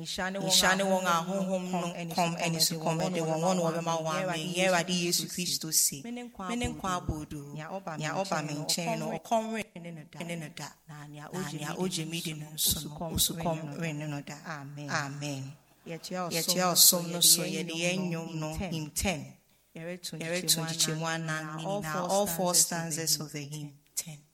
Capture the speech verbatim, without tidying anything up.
Nishane wong a honhom no kom eni so kom de won won wo be ma wa me ye Awurade Yesu Kristo si me ne nkwa abodu nya oba me nchen no kom ren ne no da na nya oje mi de no so no so kom ren no da. Amen. Amen. Yet ya osom no so ye de enyom no hymn ten. Yere twenty-one and all four stanzas of the hymn ten.